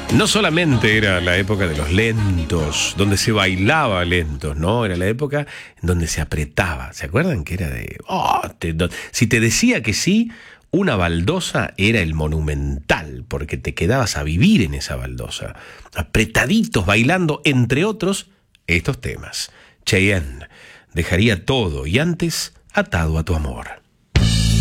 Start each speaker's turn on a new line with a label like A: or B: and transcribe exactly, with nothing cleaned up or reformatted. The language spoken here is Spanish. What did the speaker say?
A: No solamente era la época de los lentos, donde se bailaba lentos, no, era la época en donde se apretaba. ¿Se acuerdan que era de... Oh, te, do, si te decía que sí, una baldosa era el monumental, porque te quedabas a vivir en esa baldosa, apretaditos, bailando, entre otros, estos temas. Cheyenne, dejaría todo y antes atado a tu amor.